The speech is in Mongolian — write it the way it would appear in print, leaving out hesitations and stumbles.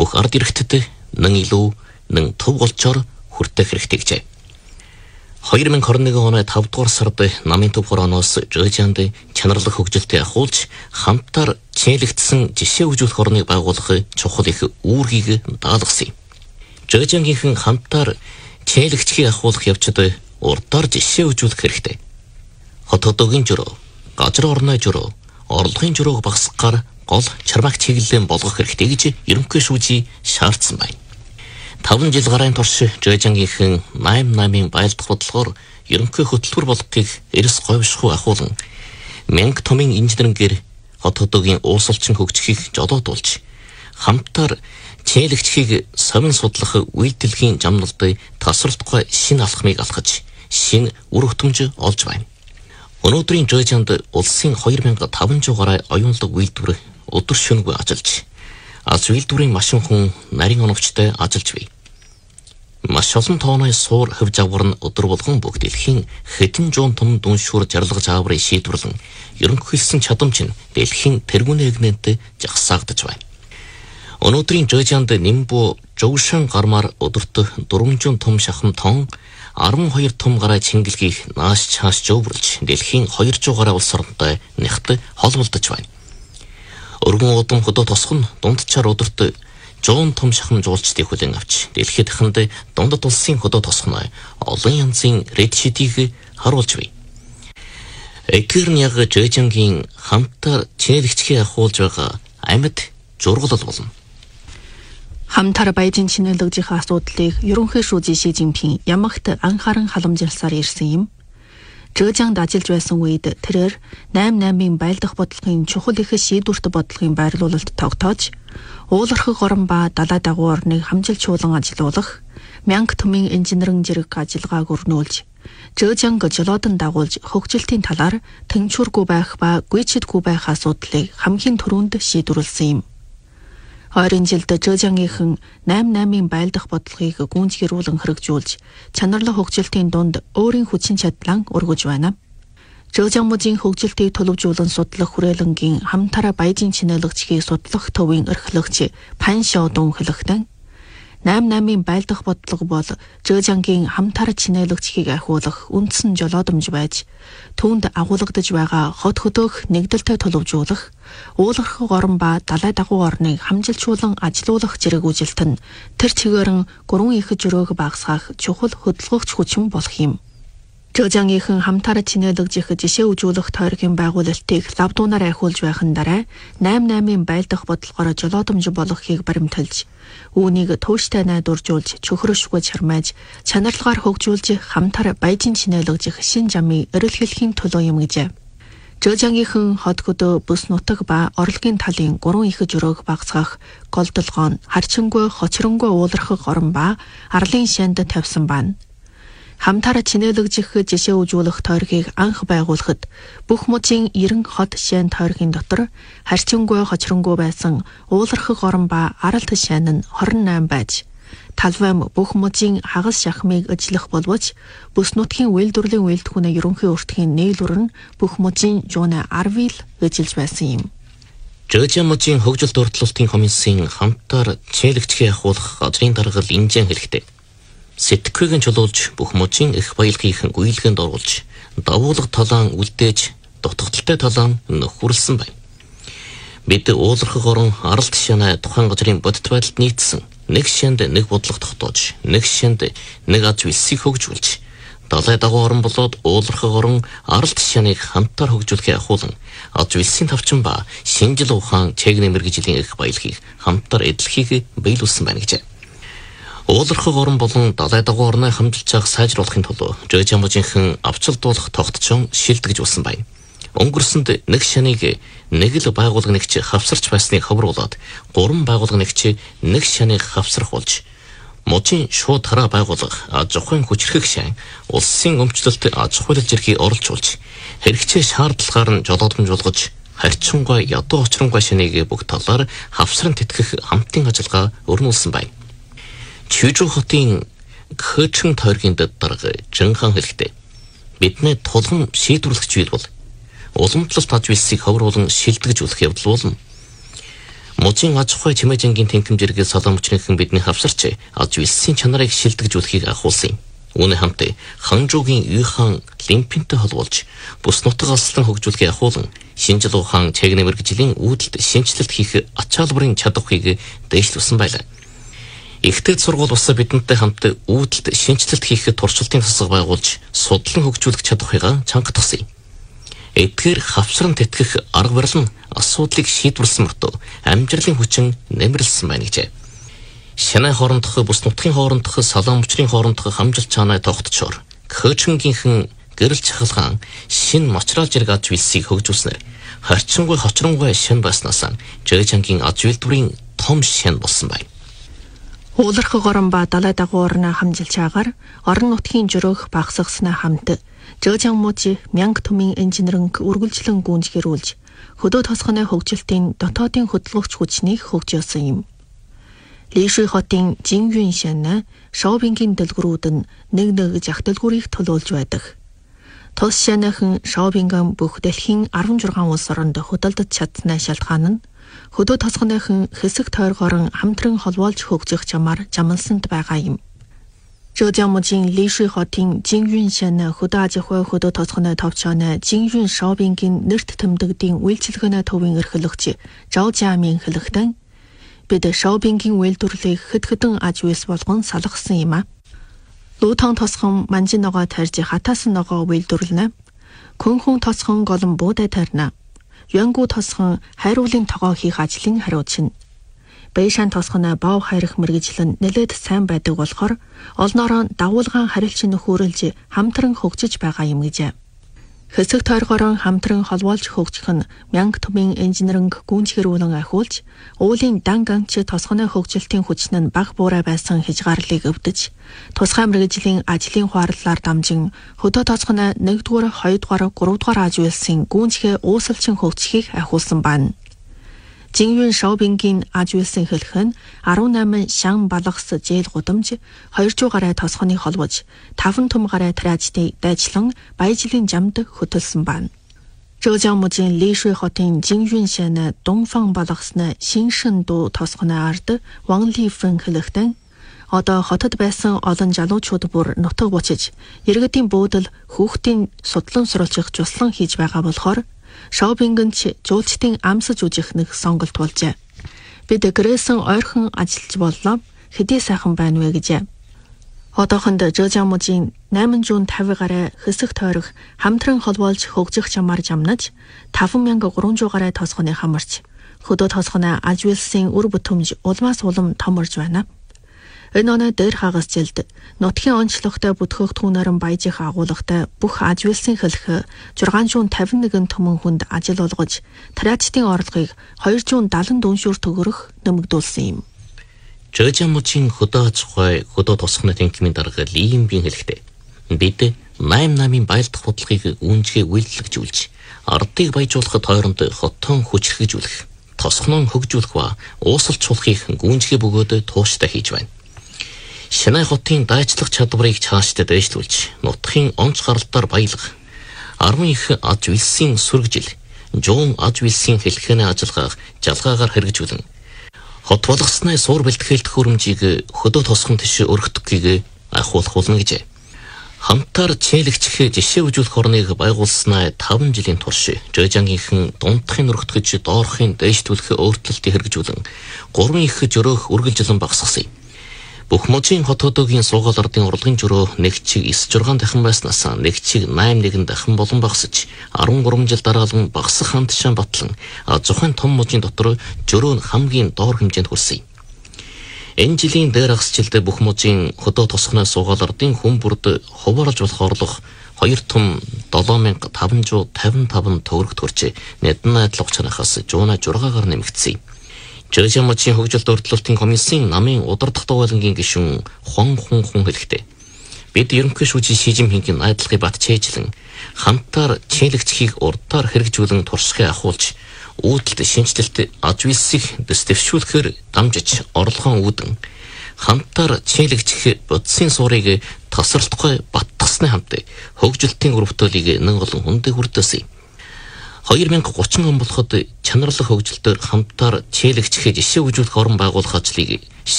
бүх ард иргэдэд нэн илүү нэн төв голчоор хүртэх хэрэгтэй гэжээ. 2021 оны 5 дугаар сард намын төв хорооноос Жожианд чанарлах хөгжилтэй ахуулж хамтаар чийлэгдсэн жишээ үзүүлэх орныг байгуулах чухал их үүргийг даалгасан юм. Жожиангийнхэн хамтаар чийлэгдэхийг ахуулах явцад урдаар жишээ үзүүлэх хэрэгтэй. Хотодогийн журуу, газар орны журуу, орлогын журууг багасгахаар гол чармааг чиглэлэн болгох хэрэгтэй гэж ерөнхий шүүжий шаардсан байна. 5 жил гарын турш Жожиангийнхэн 88-ын байлдах бодлогоор ерөнхий хөтөлбөр болгохыг эрс говьшгүй ахуулан мянга томын инженерингээр хотодогийн уусалчин хөгжихийг жолоодуулж хамтаар чийлэгдэхийг совин судлах үйлдэлхийн жамналд тасралтгүй шинэ алхмыг алхаж шинэ үр хөтөмж олж байна. Өнөөдрийн Жожианд улсын 2500 гаруй оюунлаг үйлдвэр өдөр шөнөгүй ажиллаж аз үйлдвэрийн машин хүн нарийн оновчтой ажиллаж бий. Маш олон тооны суур хөвж авар нь өдөр болгон бүгд дэлхийн хэдэн зуун том дүншүүр жаргалж аврыг шийдвэрлэн ерөнхийлсөн чадамж нь дэлхийн тэргүүн эгнэнтэй жагсаагдаж байна. Өнөөдрийн Жожианд Нимбу Жоушан гармаар өдөрт 400 том шахам тон 12 том гараа чингэлгийг нааш чааш жөвөрлж дэлхийн 200 гараа улс оронтой нэгт холболдож байна. Өргөн удам хөдөө тосх нь дундчаар өдөрт 100 том шахам жуулчдыг хүлээн авч дэлхийд дахинд дундад улсын хөдөө тосхно олон янзын редшидийг харуулж бий. Экерняг Жожиангийн хамтаар чийлэгдэхийг ахуулж байгаа амьд зургалал болно. Хамтар Баяжин чинэлэгжих асуудлыг ерөнхий шүүжий Ши Жинпин ямагт анхааран халамжилсаар ирсэн юм. Жожианд ажиллаж байсан үед тэрээр 88-ын байлдах бодлогын чухал их шийдвэрт бодлогын байрлуулалт тогтоож, уулархаг орон ба далай дагуу орныг хамжилчуулан ажилуулах, мянга түмэн инженерийн зэрэг ажиллагааг өрнүүлж, Жожианг жолоодон дагуулж хөгжилтийн талаар тэнцвэргүй байх ба гүйцэтгэхгүй байх асуудлыг хамгийн түрүүнд шийдвэрлсэн юм. Ойрын жилд Жожиангийнхэн 88-ын байлдах бодлогыг гүйцэтгүүлэн хэрэгжүүлж, чанарлах хөгжилтийн дунд өөрийн хүчин чадлаа өргөж байна. Жожиан мужийн хөгжилтийг төлөвжүүлэн судлах хүрээлэнгийн хамтараа Баяжин чинэлэгдэхийг судлах төвийн эрхлэгч Пан Шоудун хэлэхдээ 88-ын байлдах бодлого бол Жожиангийн хамтараа чинэлэгдэхийг ахиулах үндсэн жолоодомж байж, түүнд агуулгадж байгаа хот хөдөөх нэгдэлтэй төлөвжүүлэх, уулархаг орон ба далай дагуу орныг хамжилчуулан ажилуулах зэрэг үжилт нь тэр чигээрэн гурван их жөрөөг багасгах чухал хөдөлгөгч хүчин болох юм. Жожиангийнхэн хамтараа чинэлэгдэх жишээ үзүүлэх тойргийн байгуулалтыг лавдуунаар ахиулж байхын дараа 88-ын байлдах бодлогоор жолоодомж болгохыг баримталж, үүнийг тууштай найдваржуулж чөхрөшгүй чармааж чанарлагаар хөгжүүлж хамтар Баяжин чинэлэгдэх шин жамыг эрэлхийлэхийн төлөө юм гэжээ. Жожиангийнхэн хот хөдөө бүс нутаг ба орлогын талын гурван их жөрөөг багасгах голдолгоон харчингүй хочронгүй уулархаг орон ба арлын шанд тавьсан байна. Хамтараа чинэлэгдэх жишээ үзүүлэх тойргийг анх байгуулахад бүх мужийн 90 хот шайн тойргийн дотор харьцангуй хочронгүй байсан уулархаг орон ба аралт шайн нь 28 байж, талбайм бүх мужийн хагас шахмыг ажиллах боловч бүс нутгийн үйлдвэрлэлийн үйлдвэрийн ерөнхий өртгийн нийлүүр нь бүх мужийн 10 ажиллаж байсан юм. Жожиан мужийн хөгжилт уртлалтын комиссийн хамтаар чийлэгдэхийг ахуулах газрын даргал инжен хэрэгтэй. Сэтгэхүйн чулуулж бүх мужийн их баялагын гүйлгэнд оруулж, давуулга талаан үлдээж, дутагдaltaй талаан нөхөрлсөн байна. Бид уулархаг орон аралт шанаа тухайн газрын бодит байдалд нийцсэн нэг шанд нэг бодлого тогтоож, нэг шанд нэг аз үлсийг хөгжүүлж, далай дагуу орон болоод уулархаг орон аралт шаныг хамтаар хөгжүүлэхээ ахуулан, аз үлсийн тавчин ба шинжил ухаан чегний мэргэжлийн их баялагийг хамтаар эдлэхийг биелүүлсэн байна гэжээ. Уулархаг орон болон далай дагуу орныг хамжилж сайжруулахын тулд Жожиан мужийнхэн авчилдуулах тогтчон шилдэгж болсон байна. Өнгөрсөнд нэг шаныг нэг л байгууллагч хавсарч байсныг ховруулад 3 байгууллагч нэг шаныг хавсрах болж, мужийн шууд хараа байгууллага аж ахуйн хүчрхэг шан улсын өмчлөлт аж ахуйлал зэргийг оролцуулж, хэрэгцээ шаардлагаар нь жолоодомжуулгаж, харьцангуй ядуу очронгуй шаныг бүх талаар хавсран тэтгэх хамтын ажиллагаа өрнүүлсэн байна. Чүжүү хотын Кхэчэн тойргийн дарга Жинхан хэлэхдээ бидний тулгам шийдвэрлэгч бий бол уламжлалт аж үлсийг ховруулан шилдэгжүүлэх явдал болно. Мужийн аж ахуй чимээжингийн тэнхимжэрэг салаа мөчнийхэн бидний хавсарч аж үйлсийн чанарыг шилдэгжүүлэхийг ахуулсан юм. Үүний хамт Ханчжуугийн Юйхан Лимпинтэй холбуулж бус нутаг алслан хөгжүүлэхийг ахуулан Шинжлэх ухаан чигнэ мэргэжлийн үүдэлд шинжилэлт хийх ачаалбарын чадварыг дэвшлүүлсэн байлаа. Ихтэй сургууль бусаа бидэнтэй хамт үүдэлд шинжилэлт хийхэд туршилтын засаг байгуулж судлан хөгжүүлэх чадварыг чангатгасан юм. Эдгээр хавсран тэтгэх арга барил нь асуудлыг шийдвэрлсэн мөртөө амжилтын хүчин нэмэрлсэн байна гэжээ. Шанай хоорондох бус нутгийн хоорондох салаа мөчрийн хоорондох хамжилт чанаа тогтчоор Көөчнгийнхэн гэрэл чахалгаан шин материал зэрэг аж үйлсийг хөгжүүлснээр харьцангуй хочронгуй шин баснаас Жэжангийн аж үйлдвэрийн том шин болсон байна. Ууларх горон ба далай дагуурна хамжилж агаар орон нутгийн жөрөөх багсагснаа хамт Жэжан мужи мянга түмэн инженеринг үргэлжлэн гүйцгэрүүлж хөдөө тосгоны хөгжилтийн дотоодын хөдөлгөгч хүчнийг хөгжүүлсэн юм. Лишүй хотын Жингюн шанаа шоупингийн дэлгүүрүүд нь нэг жах дэлгүүрийг төлөөлж байдаг. Тус шанаахан шоупинган бүх дэлхийн 16 улс оронд хөдөлдөж чадсны шалтгаан нь хөдөө тосгоныхон хэсэг тойргоор хамтран холбоолж хөгжих чамаар жамалсанд байгаа юм. Жэжан мужийн Лишүй хотын Жингюн шанаа хөдөө аж ахуй хөдөө тосгоны товчооны Жингюн шоупингийн нэрт тэмдэгдийн үйлчилгээний төвийн эрхлэгч Жао Жиамин хэлэхдээ бид шоупингийн үйлдвэрлэлийг хэд хэдэн аж үйлс болгон салгасан юм а. Лутан тосгон манжин ногоо тарьж хатаасан ногоо үйлдвэрлэнэ. Күнхүн тосгон голон буудай тарьна. Янгу тосгон хайруулын тогоо хийх ажлын хариуцна. Бэйшан тосгоны бав хайрах мэргэжил нь нэлээд сайн байдаг болохоор олноороо дагуулгаан харилцаа нөхөөрөлж хамтран хөгжиж байгаа юм гэжээ. Хэсэг тойргоор хамтран холбоолж хөгжих нь мянга түмэн инженеринг гүйцгэрүүлэн ахиулж уулын дан ганч тосгоны хөгжилтийн хүчин нь бага буурай байсан хязгаарлалыг өвдөж тусгай мэргэжлийн ажлын хуарлаар дамжин хөдөө тосгоны 1-р, 2-р, 3-р аж үйлсийн гүйцгээ уусалчин хөгжихийг ахиулсан байна. Жингюн шоупингийн аж үйлсийн хэлэх нь 18 шан балгас зээл гудамж 200 гаруй тосгоны холбож 5 том гаруй тариачдыг дайчлан баяжлын жамд хөтөлсөн байна. Жэжан мужийн Лишүй хотын Жингюн шанаа Дунфан балгасны Шиншин дуу тосгоны ард Ван Лифэн хэлэхдээ одоо хотод байсан олон залуучууд бүр нутаг бучиж иргэдийн буудал хүүхдийн судлан сурвалжих жуслан хийж байгаа болохоор шоупингч жуулчдын амсаж үжих нэг сонголт болжээ. Бид гэрээсэн ойрхон ажиллаж боллоо. Хэдий сайхан байна вэ гэжээ. Одоохонд Жэжан мужийн 850 гаруй хэсэг тойрог хамтран холбоолж хөгжих чамаар жамнаж 5300 гаруй тосгоны хамарч хөдөө тосгоны аж үйлсийн үр бүтэмж улмаас улам томорж байна. Энэ оноо дээр хагас жилд нутгийн онцлогтой бүтгэгдэхүүнээр баяжих агуулгатай бүх аж үйлсийн хэлэх 651 түмэн хүнд ажил олгож тариачдын орлогыг 270 дүншүүр төгрөх нэмэгдүүлсэн юм. Жэжан мужийн хөдөө аж ахуй хөдөө тосгоны тэнхимийн дарга Ли Юмбин хэлэхдээ бид 88-ын баялдах бодлогыг үүнжгээ үйлдэлжүүлж ардыг баяжуулахад хооронд хотон хүчрхэгжүүлэх, тосгоноо хөгжүүлэх ба уусалжуулахыг гүнжгээ бөгөөд тууштай хийж байна. Шанай хотын дайчлах чадварыг цаашдаа дэвшлүүлж, нутгийн онц гаралтаар баялгах, 10 их аж үйлсийн сүргэжил, 100 аж үйлсийн хэлхээний ажиллагааг жалгаагаар хэрэгжүүлэн, хот болгосны суур бэлтгэл төхөөрөмжийг хөдөө тосгон тийш өргөдөхийг ахиулах болно гэжээ. Хамтаар чийлэгчих жишээ үзүүлэх орныг байгуулснаа 5 жилийн турш Жэжангийнхэн дундахын өргөдгөж доорхын дэвшлүүлэх өөрчлөлтийг хэрэгжүүлэн 3 их жөрөөх үргэлжлэн багасгасан. Бүх мужийн хот хөдөөгийн суугаал ардын урлагийн жөрөө нэг чиг 9-6 дахин байснаас нэг чиг 8-1 дахин болон багасж 13 жил дараалан багасах хандшаан батлан зохион том мужийн дотор жөрөө нь хамгийн доор хэмжээнд хүрсэн. Энэ жилийн дээр агас жилд бүх мужийн хөдөө тосгоны суугаал ардын хүн бүрд хуваарлж болох орлого 2 том 7555 төгрөг төрж нэдэн найдлах чанахаас 106-аар нэмэгдсэн. Жэжан мужийн хөгжилт өртлөлтийн комиссийн намын удирдах дугуйлангийн гишүүн Хуан Хун хэлэхдээ бид ерөнхий шүүжийн Ши Жинпингийн найдлагыг батчээжлэн хамтаар чийлэгчхийг урдаар хэрэгжүүлэн туршлагыг ахуулж үүдэлт шинжилэлт аж үйлсийг дэвшүүлэхээр дамжиж орлогоо үүдэн хамтаар чийлэгчх бодисын суурийг тасралтгүй баттгасны хамт хөгжилтийн өрөвтөлийг нэг олон хүндээ хүрдээсэн. 2030 он болоход чанарлах хөгжилтөөр хамтаар чийлэгчхээ жишээ үзүүлэх орон байгуулах ажлыг